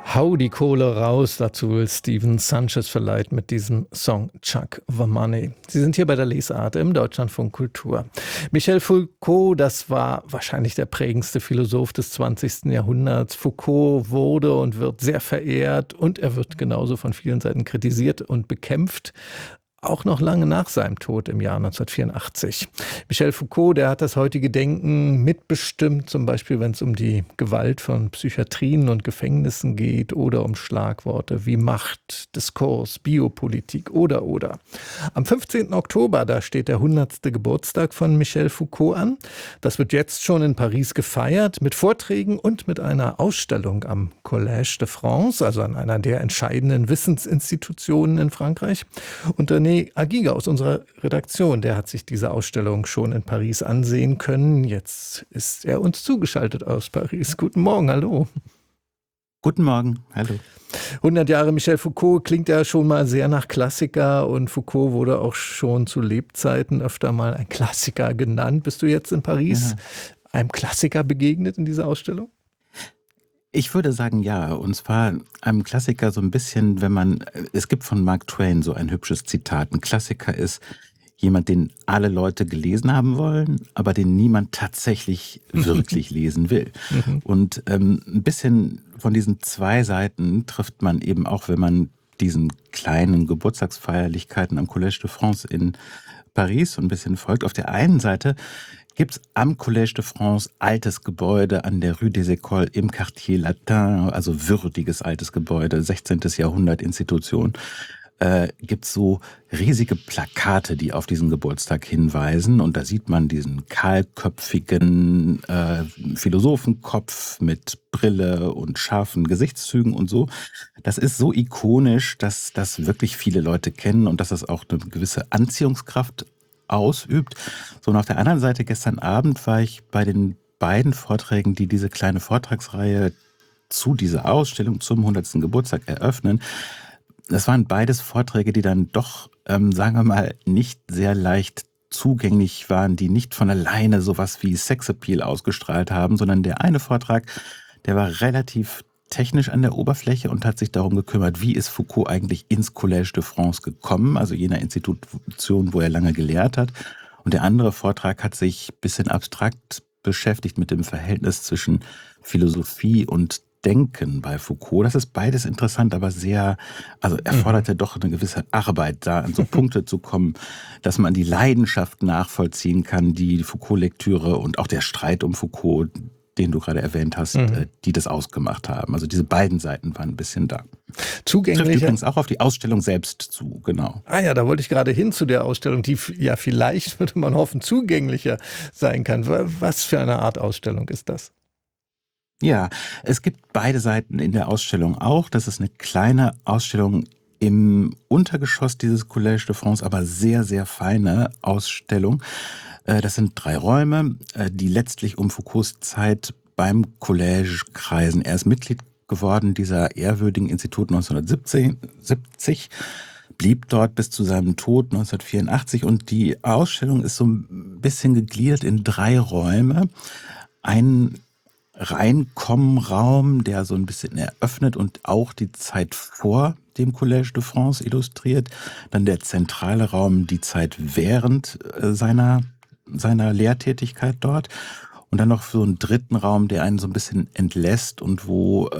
Hau die Kohle raus, dazu will Steven Sanchez verleiht mit diesem Song Chuck the Money. Sie sind hier bei der Lesart im Deutschlandfunk Kultur. Michel Foucault, das war wahrscheinlich der prägendste Philosoph des 20. Jahrhunderts. Foucault wurde und wird sehr verehrt und er wird genauso von vielen Seiten kritisiert und bekämpft. Auch noch lange nach seinem Tod im Jahr 1984. Michel Foucault, der hat das heutige Denken mitbestimmt, zum Beispiel wenn es um die Gewalt von Psychiatrien und Gefängnissen geht oder um Schlagworte wie Macht, Diskurs, Biopolitik oder. Am 15. Oktober, da steht der 100. Geburtstag von Michel Foucault an. Das wird jetzt schon in Paris gefeiert mit Vorträgen und mit einer Ausstellung am Collège de France, also an einer der entscheidenden Wissensinstitutionen in Frankreich. Und René Agiga aus unserer Redaktion, der hat sich diese Ausstellung schon in Paris ansehen können. Jetzt ist er uns zugeschaltet aus Paris. Guten Morgen, hallo. Guten Morgen, hallo. 100 Jahre Michel Foucault klingt ja schon mal sehr nach Klassiker und Foucault wurde auch schon zu Lebzeiten öfter mal ein Klassiker genannt. Bist du jetzt in Paris einem Klassiker begegnet in dieser Ausstellung? Ich würde sagen, ja. Und zwar einem Klassiker so ein bisschen, es gibt von Mark Twain so ein hübsches Zitat. Ein Klassiker ist jemand, den alle Leute gelesen haben wollen, aber den niemand tatsächlich wirklich lesen will. Und ein bisschen von diesen zwei Seiten trifft man eben auch, wenn man diesen kleinen Geburtstagsfeierlichkeiten am Collège de France in Paris so ein bisschen folgt. Auf der einen Seite gibt es am Collège de France altes Gebäude an der Rue des Écoles im Quartier Latin, also würdiges altes Gebäude, 16. Jahrhundert Institution. Gibt es so riesige Plakate, die auf diesen Geburtstag hinweisen. Und da sieht man diesen kahlköpfigen Philosophenkopf mit Brille und scharfen Gesichtszügen und so. Das ist so ikonisch, dass das wirklich viele Leute kennen und dass das auch eine gewisse Anziehungskraft ausübt. So, und auf der anderen Seite, gestern Abend war ich bei den beiden Vorträgen, die diese kleine Vortragsreihe zu dieser Ausstellung zum 100. Geburtstag eröffnen. Das waren beides Vorträge, die dann doch, sagen wir mal, nicht sehr leicht zugänglich waren, die nicht von alleine sowas wie Sexappeal ausgestrahlt haben, sondern der eine Vortrag, der war relativ technisch an der Oberfläche und hat sich darum gekümmert, wie ist Foucault eigentlich ins Collège de France gekommen, also jener Institution, wo er lange gelehrt hat. Und der andere Vortrag hat sich ein bisschen abstrakt beschäftigt mit dem Verhältnis zwischen Philosophie und Denken bei Foucault. Das ist beides interessant, aber erforderte doch eine gewisse Arbeit, da an so Punkte zu kommen, dass man die Leidenschaft nachvollziehen kann, die Foucault-Lektüre und auch der Streit um Foucault, den du gerade erwähnt hast, die das ausgemacht haben. Also diese beiden Seiten waren ein bisschen da. Zugänglicher. Trifft übrigens auch auf die Ausstellung selbst zu, genau. Ah ja, da wollte ich gerade hin zu der Ausstellung, die ja vielleicht, würde man hoffen, zugänglicher sein kann. Was für eine Art Ausstellung ist das? Ja, es gibt beide Seiten in der Ausstellung auch. Das ist eine kleine Ausstellung im Untergeschoss dieses Collège de France, aber sehr, sehr feine Ausstellung. Das sind 3 Räume, die letztlich um Foucaults Zeit beim Collège kreisen. Er ist Mitglied geworden dieser ehrwürdigen Institut 1970, blieb dort bis zu seinem Tod 1984 und die Ausstellung ist so ein bisschen gegliedert in 3 Räume. Ein Reinkommenraum, der so ein bisschen eröffnet und auch die Zeit vor dem Collège de France illustriert. Dann der zentrale Raum, die Zeit während seiner Lehrtätigkeit dort. Und dann noch so einen dritten Raum, der einen so ein bisschen entlässt und wo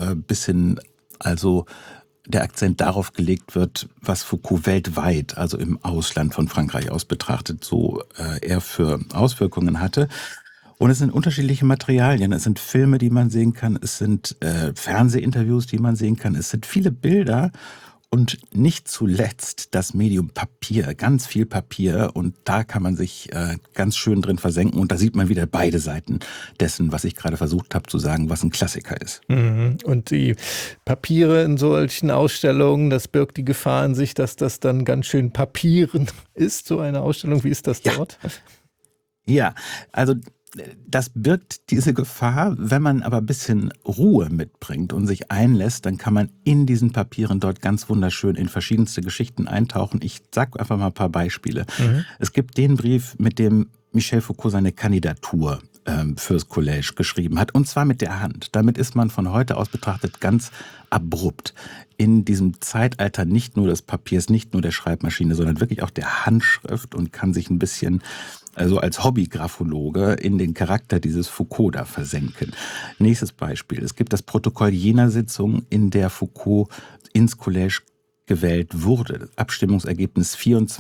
also der Akzent darauf gelegt wird, was Foucault weltweit, also im Ausland von Frankreich aus betrachtet, so er für Auswirkungen hatte. Und es sind unterschiedliche Materialien. Es sind Filme, die man sehen kann. Es sind Fernsehinterviews, die man sehen kann. Es sind viele Bilder und nicht zuletzt das Medium Papier. Ganz viel Papier und da kann man sich ganz schön drin versenken. Und da sieht man wieder beide Seiten dessen, was ich gerade versucht habe zu sagen, was ein Klassiker ist. Und die Papiere in solchen Ausstellungen, das birgt die Gefahr in sich, dass das dann ganz schön Papieren ist, so eine Ausstellung. Wie ist das dort? Ja, also das birgt diese Gefahr. Wenn man aber ein bisschen Ruhe mitbringt und sich einlässt, dann kann man in diesen Papieren dort ganz wunderschön in verschiedenste Geschichten eintauchen. Ich sage einfach mal ein paar Beispiele. Es gibt den Brief, mit dem Michel Foucault seine Kandidatur fürs Collège geschrieben hat, und zwar mit der Hand. Damit ist man von heute aus betrachtet ganz abrupt in diesem Zeitalter nicht nur des Papiers, nicht nur der Schreibmaschine, sondern wirklich auch der Handschrift, und kann sich ein bisschen also als Hobbygraphologe in den Charakter dieses Foucault da versenken. Nächstes Beispiel. Es gibt das Protokoll jener Sitzung, in der Foucault ins Collège gewählt wurde. Abstimmungsergebnis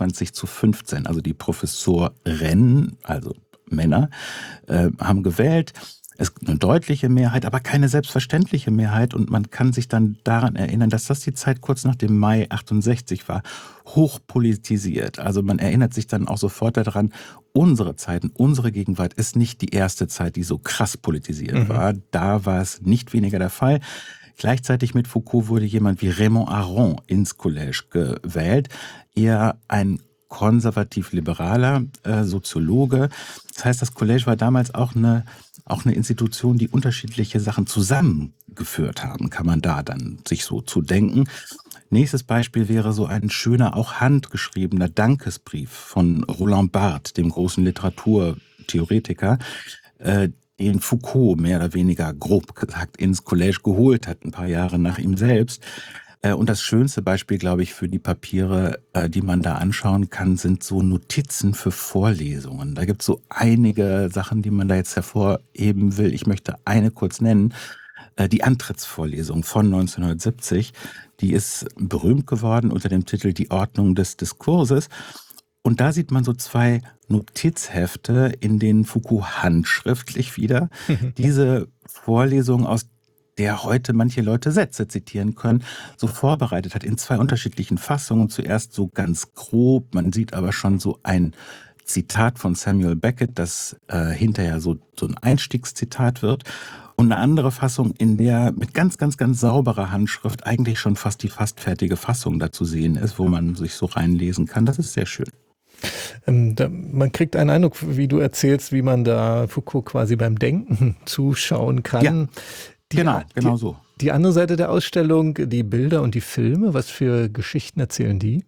24:15. Also die Professoren, also Männer, haben gewählt. Es gibt eine deutliche Mehrheit, aber keine selbstverständliche Mehrheit. Und man kann sich dann daran erinnern, dass das die Zeit kurz nach dem Mai 68 war, hochpolitisiert. Also man erinnert sich dann auch sofort daran, unsere Zeiten, unsere Gegenwart ist nicht die erste Zeit, die so krass politisiert war. Da war es nicht weniger der Fall. Gleichzeitig mit Foucault wurde jemand wie Raymond Aron ins Collège gewählt. Eher ein konservativ-liberaler Soziologe. Das heißt, das Collège war damals auch eine Institution, die unterschiedliche Sachen zusammengeführt haben, kann man da dann sich so zu denken. Nächstes Beispiel wäre so ein schöner, auch handgeschriebener Dankesbrief von Roland Barthes, dem großen Literaturtheoretiker, den Foucault mehr oder weniger grob gesagt ins Collège geholt hat, ein paar Jahre nach ihm selbst. Und das schönste Beispiel, glaube ich, für die Papiere, die man da anschauen kann, sind so Notizen für Vorlesungen. Da gibt es so einige Sachen, die man da jetzt hervorheben will. Ich möchte eine kurz nennen. Die Antrittsvorlesung von 1970, die ist berühmt geworden unter dem Titel Die Ordnung des Diskurses. Und da sieht man so zwei Notizhefte, in denen Foucault handschriftlich wieder diese Vorlesung, aus der heute manche Leute Sätze zitieren können, so vorbereitet hat in zwei unterschiedlichen Fassungen. Zuerst so ganz grob, man sieht aber schon so ein Zitat von Samuel Beckett, das hinterher so ein Einstiegszitat wird. Und eine andere Fassung, in der mit ganz, ganz, ganz sauberer Handschrift eigentlich schon fast die fast fertige Fassung da zu sehen ist, wo man sich so reinlesen kann. Das ist sehr schön. Man kriegt einen Eindruck, wie du erzählst, wie man da Foucault quasi beim Denken zuschauen kann. Ja, genau so. Die andere Seite der Ausstellung, die Bilder und die Filme, was für Geschichten erzählen die?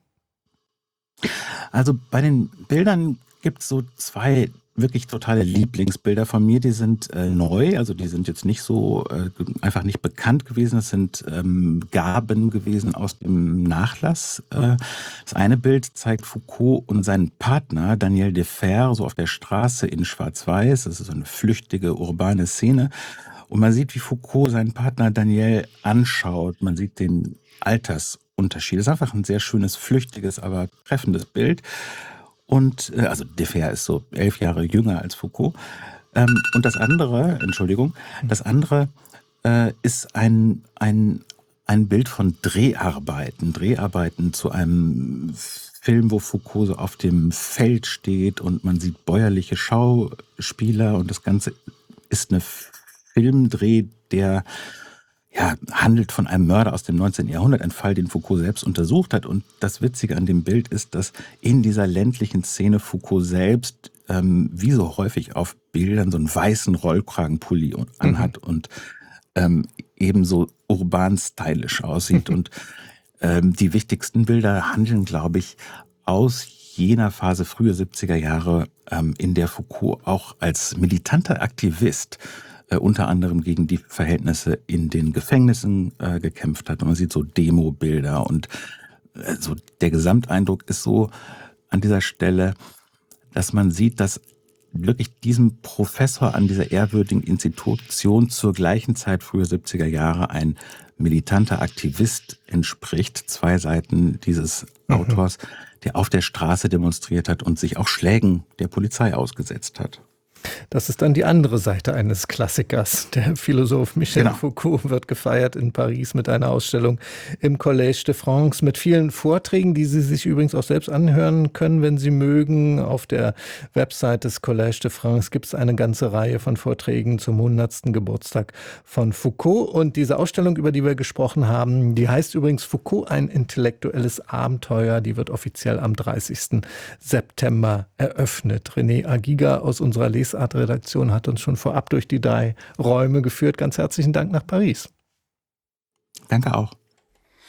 Also bei den Bildern gibt es so zwei wirklich totale Lieblingsbilder von mir. Die sind neu, also die sind jetzt nicht so einfach nicht bekannt gewesen. Das sind Gaben gewesen aus dem Nachlass. Das eine Bild zeigt Foucault und seinen Partner Daniel Defer so auf der Straße in Schwarz-Weiß. Das ist so eine flüchtige urbane Szene. Und man sieht, wie Foucault seinen Partner Daniel anschaut. Man sieht den Altersunterschied. Das ist einfach ein sehr schönes, flüchtiges, aber treffendes Bild. Und also Defer ist so 11 Jahre jünger als Foucault. Und das andere ist ein Bild von Dreharbeiten zu einem Film, wo Foucault so auf dem Feld steht und man sieht bäuerliche Schauspieler, und das Ganze ist eine Filmdreh, der handelt von einem Mörder aus dem 19. Jahrhundert, ein Fall, den Foucault selbst untersucht hat. Und das Witzige an dem Bild ist, dass in dieser ländlichen Szene Foucault selbst, wie so häufig auf Bildern, so einen weißen Rollkragenpulli anhat und ebenso urban stylisch aussieht. Und die wichtigsten Bilder handeln, glaube ich, aus jener Phase, frühe 70er Jahre, in der Foucault auch als militanter Aktivist unter anderem gegen die Verhältnisse in den Gefängnissen gekämpft hat. Und man sieht so Demo-Bilder, und so der Gesamteindruck ist so an dieser Stelle, dass man sieht, dass wirklich diesem Professor an dieser ehrwürdigen Institution zur gleichen Zeit, frühe 70er Jahre, ein militanter Aktivist entspricht. Zwei Seiten dieses Autors, der auf der Straße demonstriert hat und sich auch Schlägen der Polizei ausgesetzt hat. Das ist dann die andere Seite eines Klassikers. Der Philosoph Michel Foucault wird gefeiert in Paris mit einer Ausstellung im Collège de France mit vielen Vorträgen, die Sie sich übrigens auch selbst anhören können, wenn Sie mögen. Auf der Website des Collège de France gibt es eine ganze Reihe von Vorträgen zum 100. Geburtstag von Foucault. Und diese Ausstellung, über die wir gesprochen haben, die heißt übrigens Foucault, ein intellektuelles Abenteuer. Die wird offiziell am 30. September eröffnet. René Agiga aus unserer Lesart-Redaktion hat uns schon vorab durch die 3 Räume geführt. Ganz herzlichen Dank nach Paris. Danke auch.